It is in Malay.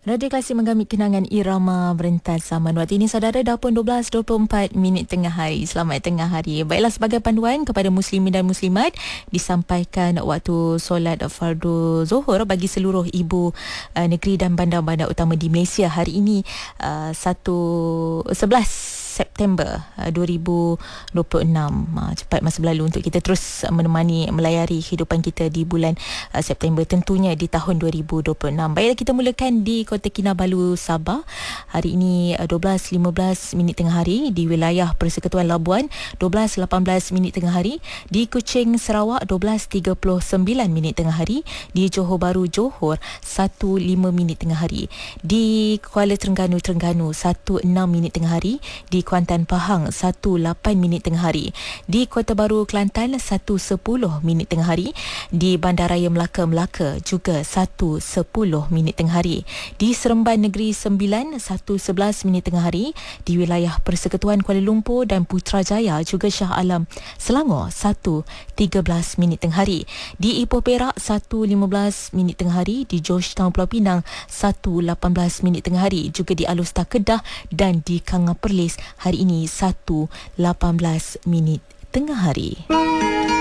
Radio Klasik menggamit kenangan irama berentas zaman. Waktu ini saudara dah pun 12.24 minit tengah hari. Selamat tengah hari. Baiklah, sebagai panduan kepada muslimin dan muslimat, disampaikan waktu solat fardu zuhur bagi seluruh ibu negeri dan bandar-bandar utama di Malaysia hari ini 11 September 2026. Cepat masa berlalu untuk kita terus melayari kehidupan kita di bulan September, tentunya di tahun 2026. Baiklah, kita mulakan di Kota Kinabalu, Sabah. Hari ini 12.15 minit tengah hari. Di wilayah Persekutuan Labuan 12.18 minit tengah hari. Di Kuching, Sarawak 12.39 minit tengah hari. Di Johor Bahru, Johor 1.5 minit tengah hari. Di Kuala Terengganu, 1.6 minit tengah hari. Di Kuantan, Pahang 1.8 minit tengah hari. Di Kota Baru, Kelantan 1.10 minit tengah hari. Di Bandaraya Melaka, juga 1.10 minit tengah hari. Di Seremban Negeri Sembilan 1.11 minit tengah hari. Di wilayah Persekutuan Kuala Lumpur dan Putrajaya juga Shah Alam, Selangor 1.13 minit tengah hari. Di Ipoh Perak 1.15 minit tengah hari. Di Georgetown Pulau Pinang 1.18 minit tengah hari. Juga di Alustar Kedah dan di Kanga Perlis hari ini 1.18 minit tengah hari.